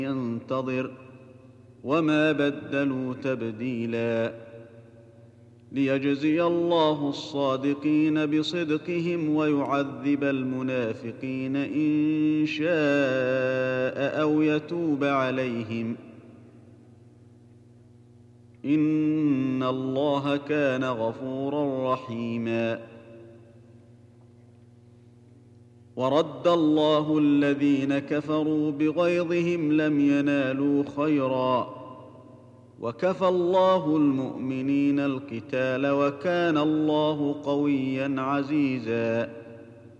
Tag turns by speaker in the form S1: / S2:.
S1: ينتظر وما بدلوا تبديلا ليجزي الله الصادقين بصدقهم ويعذب المنافقين إن شاء أو يتوب عليهم إن الله كان غفورا رحيما ورد الله الذين كفروا بغيظهم لم ينالوا خيرا وكفى الله المؤمنين القتال وكان الله قويا عزيزا